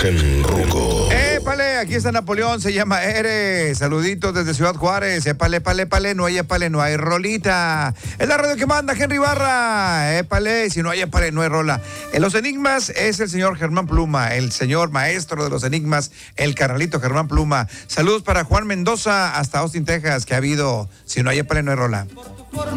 Imagen Ruco. Épale, aquí está Napoleón, se llama Eres. Saluditos desde Ciudad Juárez. Épale, no hay rolita. Es la radio que manda Henry Barra. Épale, si no hay épale, no hay rola. En los enigmas es el señor Germán Pluma, el señor maestro de los enigmas, el carnalito Germán Pluma. Saludos para Juan Mendoza hasta Austin, Texas, que ha habido, si no hay épale, no hay rola.